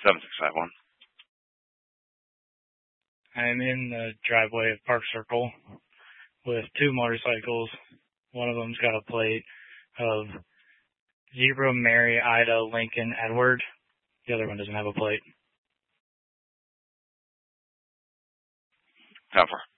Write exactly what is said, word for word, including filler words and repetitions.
seven six five one. I'm in the driveway of Park Circle with two motorcycles. One of them's got a plate of Zebra, Mary, Ida, Lincoln, Edward. The other one doesn't have a plate. Cover.